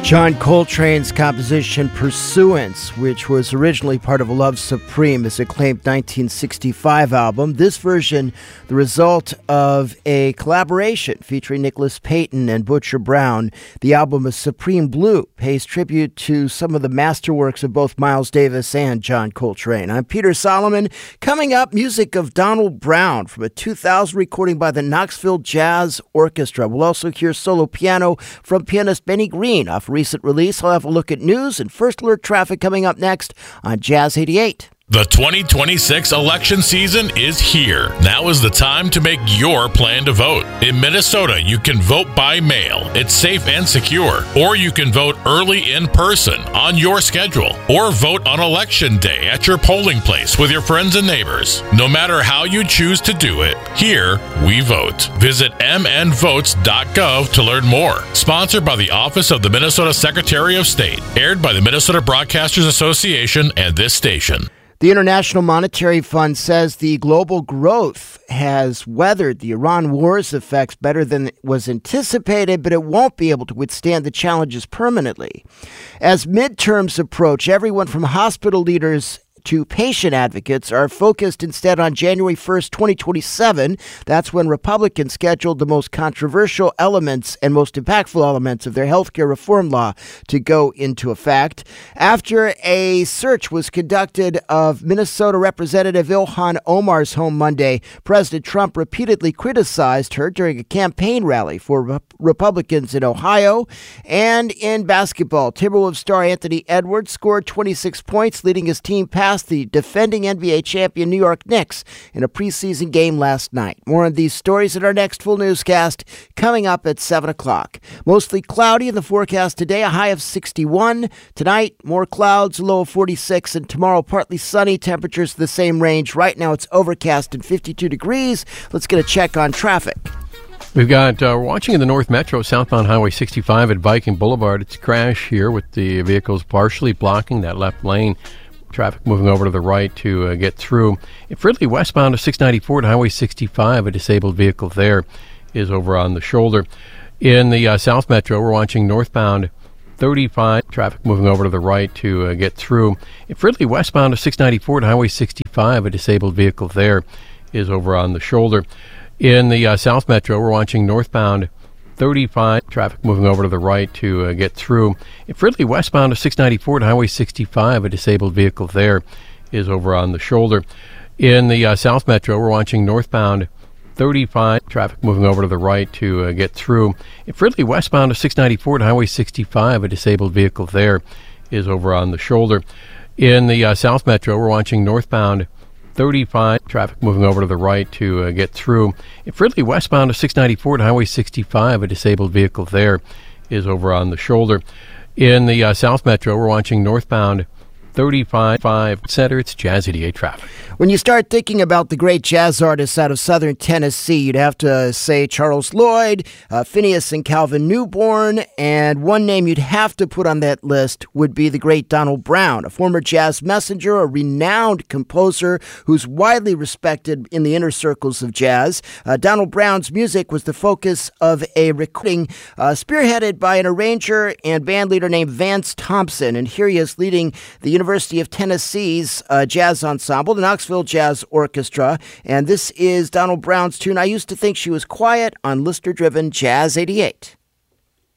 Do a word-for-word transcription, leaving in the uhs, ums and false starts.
John Coltrane's composition Pursuance, which was originally part of Love Supreme, his acclaimed nineteen sixty-five album. This version, the result of a collaboration featuring Nicholas Payton and Butcher Brown. The album is Supreme Blue, pays tribute to some of the masterworks of both Miles Davis and John Coltrane. I'm Peter Solomon. Coming up, music of Donald Brown from a two thousand recording by the Knoxville Jazz Orchestra. We'll also hear solo piano from pianist Benny Green off a recent release. I'll have a look at news and First Alert traffic coming up next on Jazz eighty-eight. The twenty twenty-six election season is here. Now is the time to make your plan to vote. In Minnesota, you can vote by mail. It's safe and secure. Or you can vote early in person on your schedule. Or vote on election day at your polling place with your friends and neighbors. No matter how you choose to do it, here we vote. Visit m n votes dot gov to learn more. Sponsored by the Office of the Minnesota Secretary of State. Aired by the Minnesota Broadcasters Association and this station. The International Monetary Fund says the global growth has weathered the Iran war's effects better than was anticipated, but it won't be able to withstand the challenges permanently. As midterms approach, everyone from hospital leaders to patient advocates are focused instead on January first, twenty twenty-seven. That's when Republicans scheduled the most controversial elements and most impactful elements of their health care reform law to go into effect. After a search was conducted of Minnesota Representative Ilhan Omar's home Monday, President Trump repeatedly criticized her during a campaign rally for Re- Republicans in Ohio. And in basketball, Timberwolves star Anthony Edwards scored twenty-six points, leading his team past the defending N B A champion New York Knicks in a preseason game last night. More on these stories in our next full newscast coming up at seven o'clock. Mostly cloudy in the forecast today, a high of sixty-one. Tonight, more clouds, a low of forty-six. And tomorrow, partly sunny, temperatures the same range. Right now, it's overcast and fifty-two degrees. Let's get a check on traffic. We've got, uh, we're watching in the North Metro, southbound Highway sixty-five at Viking Boulevard. It's a crash here with the vehicles partially blocking that left lane. Traffic moving over to the right to uh, get through. In Fridley, westbound of six ninety-four at Highway sixty-five, a disabled vehicle there is over on the shoulder. In the uh, South Metro, we're watching northbound thirty-five. Traffic moving over to the right to uh, get through. In Fridley, westbound of six ninety-four at Highway sixty-five, a disabled vehicle there is over on the shoulder. In the uh, South Metro, we're watching northbound thirty-five. Traffic moving over to the right to uh, get through. In Fridley, westbound of six ninety-four at Highway sixty-five, a disabled vehicle there is over on the shoulder. In the uh, South Metro, we're watching northbound thirty-five. Traffic moving over to the right to uh, get through. In Fridley, westbound of six ninety-four at Highway sixty-five, a disabled vehicle there is over on the shoulder. In the uh, South Metro, we're watching northbound thirty-five. Traffic moving over to the right to uh, get through. In Fridley, westbound of six ninety-four at Highway sixty-five, a disabled vehicle there is over on the shoulder. In the uh, South Metro, we're watching northbound thirty-five. Center, it's Jazz eighty-eight traffic. When you start thinking about the great jazz artists out of southern Tennessee, you'd have to say Charles Lloyd, uh, Phineas and Calvin Newborn, and one name you'd have to put on that list would be the great Donald Brown, a former jazz messenger, a renowned composer who's widely respected in the inner circles of jazz. Uh, Donald Brown's music was the focus of a recording uh, spearheaded by an arranger and bandleader named Vance Thompson, and here he is leading the University of Tennessee's uh, jazz ensemble, the Knoxville Jazz Orchestra, and this is Donald Brown's tune, I Used to Think She Was Quiet, on listener-driven Jazz eighty-eight.